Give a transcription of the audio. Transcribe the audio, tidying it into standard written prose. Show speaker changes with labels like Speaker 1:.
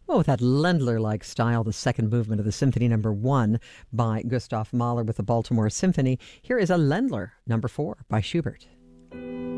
Speaker 1: Well, with that Ländler-like style, the second movement of the Symphony Number 1 by Gustav Mahler with the Baltimore Symphony, here is a Ländler Number 4 by Schubert.